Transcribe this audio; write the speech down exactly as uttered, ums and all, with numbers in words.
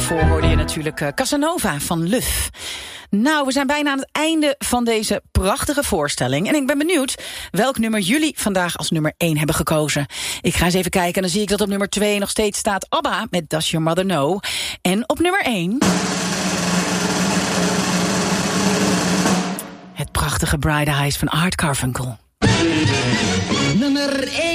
daarvoor hoorde je natuurlijk uh, Casanova van Luf. Nou, we zijn bijna aan het einde van deze prachtige voorstelling. En ik ben benieuwd welk nummer jullie vandaag als nummer één hebben gekozen. Ik ga eens even kijken en dan zie ik dat op nummer twee nog steeds staat ABBA met Does Your Mother Know. En op nummer één... het prachtige Bright Eyes van Art Carfunkel. Nummer één.